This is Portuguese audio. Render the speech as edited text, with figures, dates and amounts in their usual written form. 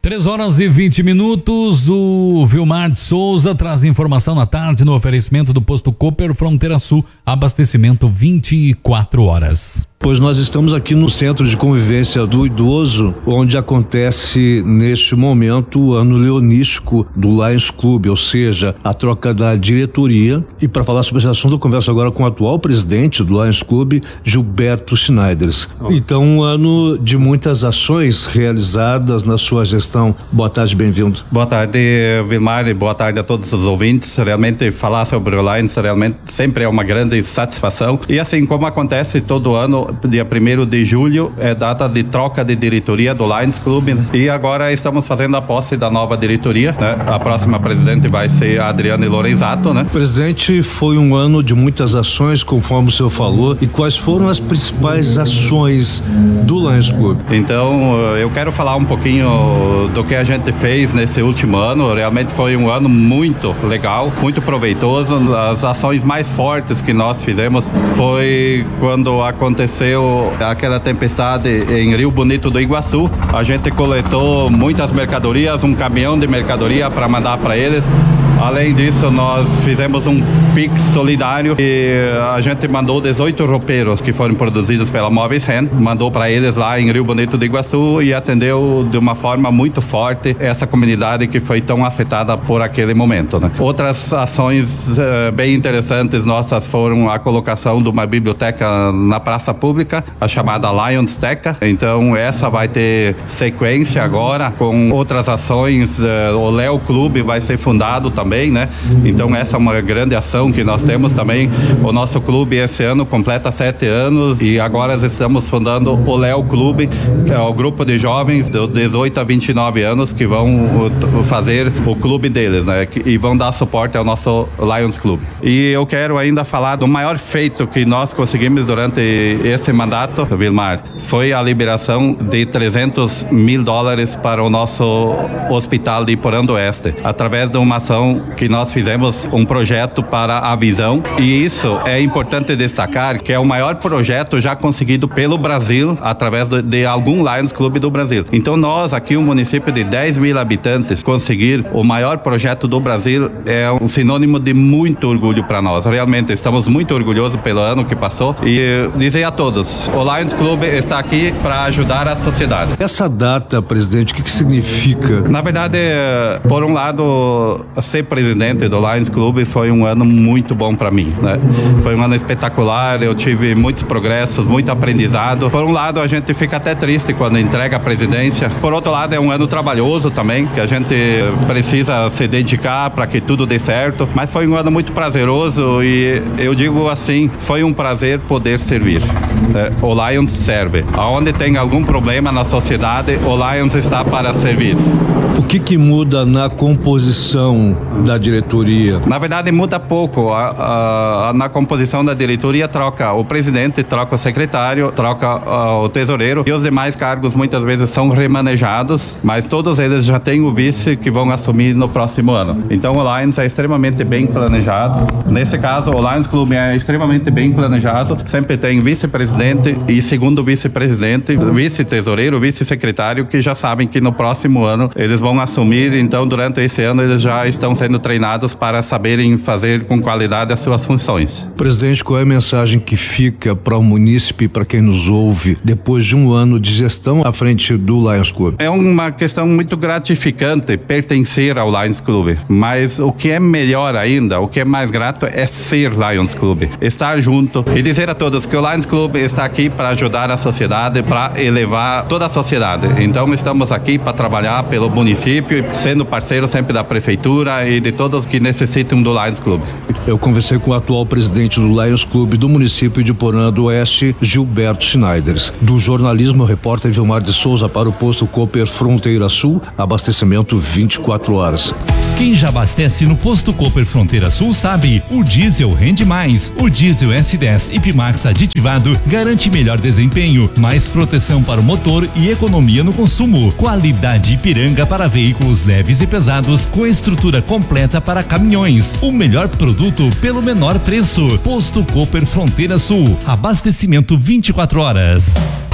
3h20. O Vilmar de Souza traz informação na tarde no oferecimento do Posto Cooper Fronteira Sul, abastecimento 24 horas. Pois nós estamos aqui no Centro de Convivência do Idoso, onde acontece neste momento o ano leonístico do Lions Club, ou seja, a troca da diretoria. E para falar sobre esse assunto eu converso agora com o atual presidente do Lions Club, Gilberto Schneiders. Então, um ano de muitas ações realizadas na sua gestão. Boa tarde, bem-vindo. Boa tarde, Vilmar, e boa tarde a todos os ouvintes. Realmente falar sobre o Lions realmente sempre é uma grande satisfação. E assim como acontece todo ano, dia 1º de julho é data de troca de diretoria do Lions Club, né? E agora estamos fazendo a posse da nova diretoria, né? A próxima presidente vai ser a Adriane Lorenzato, né? Presidente, foi um ano de muitas ações, conforme o senhor falou, e quais foram as principais ações do Lions Club? Então, eu quero falar um pouquinho do que a gente fez nesse último ano. Realmente foi um ano muito legal, muito proveitoso. As ações mais fortes que nós fizemos foi quando aconteceu aquela tempestade em Rio Bonito do Iguaçu. A gente coletou muitas mercadorias, um caminhão de mercadoria para mandar para eles. Além disso, nós fizemos um Pix solidário e a gente mandou 18 roupeiros que foram produzidos pela Móveis Ren, mandou para eles lá em Rio Bonito do Iguaçu e atendeu de uma forma muito forte essa comunidade que foi tão afetada por aquele momento, né? Outras ações bem interessantes nossas foram a colocação de uma biblioteca na praça pública, a chamada Lions Teca. Então essa vai ter sequência agora com outras ações. O Léo Clube vai ser fundado também, né? Então essa é uma grande ação que nós temos também. O nosso clube esse ano completa 7 anos e agora estamos fundando o Léo Clube, que é o grupo de jovens de 18 a 29 anos que vão fazer o clube deles, né? E vão dar suporte ao nosso Lions Club. E eu quero ainda falar do maior feito que nós conseguimos durante esse mandato, Vilmar, foi a liberação de $300 mil para o nosso hospital de Iporã do Oeste, através de uma ação que nós fizemos, um projeto para a visão, e isso é importante destacar que é o maior projeto já conseguido pelo Brasil, através de algum Lions Club do Brasil. Então nós aqui, um município de 10 mil habitantes, conseguir o maior projeto do Brasil é um sinônimo de muito orgulho para nós. Realmente estamos muito orgulhosos pelo ano que passou e dizer a todos, o Lions Club está aqui para ajudar a sociedade. Essa data, presidente, o que significa? Na verdade, por um lado, ser presidente do Lions Club foi um ano muito bom para mim, né? Foi um ano espetacular, eu tive muitos progressos, muito aprendizado. Por um lado, a gente fica até triste quando entrega a presidência. Por outro lado, é um ano trabalhoso também, que a gente precisa se dedicar para que tudo dê certo. Mas foi um ano muito prazeroso e eu digo assim, foi um prazer poder servir. O Lions serve. Aonde tem algum problema na sociedade, o Lions está para servir. O que muda na composição da diretoria? Na verdade, muda pouco. Na composição da diretoria, troca o presidente, troca o secretário, troca o tesoureiro e os demais cargos muitas vezes são remanejados, mas todos eles já têm o vice que vão assumir no próximo ano. Então o Lions é extremamente bem planejado. Nesse caso, o Lions Club é extremamente bem planejado. Sempre tem vice-presidente e segundo vice-presidente, vice-tesoureiro, vice-secretário, que já sabem que no próximo ano eles vão assumir. Então, durante esse ano, eles já estão sendo treinados para saberem fazer com qualidade as suas funções. Presidente, qual é a mensagem que fica para o munícipe, para quem nos ouve, depois de um ano de gestão à frente do Lions Club? É uma questão muito gratificante pertencer ao Lions Club, mas o que é melhor ainda, o que é mais grato é ser Lions Club, estar junto e dizer a todos que o Lions Club está aqui para ajudar a sociedade, para elevar toda a sociedade. Então, estamos aqui para trabalhar pelo município, sendo parceiro sempre da prefeitura e de todos que necessitam do Lions Club. Eu conversei com o atual presidente do Lions Club do município de Iporã do Oeste, Gilberto Schneiders. Do jornalismo, o repórter Vilmar de Souza para o Posto Cooper Fronteira Sul, abastecimento 24 horas. Quem já abastece no Posto Cooper Fronteira Sul sabe, o diesel rende mais. O diesel S10 Ipmax aditivado garante melhor desempenho, mais proteção para o motor e economia no consumo. Qualidade Ipiranga para veículos leves e pesados com estrutura completa para caminhões. O melhor produto pelo menor preço. Posto Cooper Fronteira Sul, abastecimento 24 horas.